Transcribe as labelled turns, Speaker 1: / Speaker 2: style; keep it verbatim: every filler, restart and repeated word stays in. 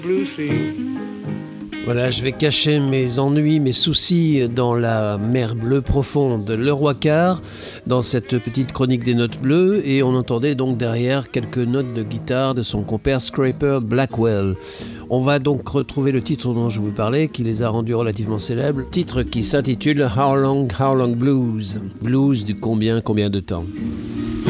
Speaker 1: Blue sea.
Speaker 2: Voilà, je vais cacher mes ennuis, mes soucis dans la mer bleue profonde. Le Roi Quart, dans cette petite chronique des notes bleues, et on entendait donc derrière quelques notes de guitare de son compère Scraper Blackwell. On va donc retrouver le titre dont je vous parlais, qui les a rendus relativement célèbres, titre qui s'intitule How Long, How Long Blues. Blues du combien, combien de temps.